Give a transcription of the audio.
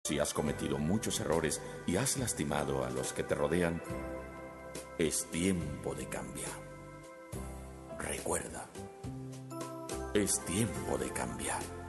Si has cometido muchos errores y has lastimado a los que te rodean, es tiempo de cambiar. Recuerda, es tiempo de cambiar.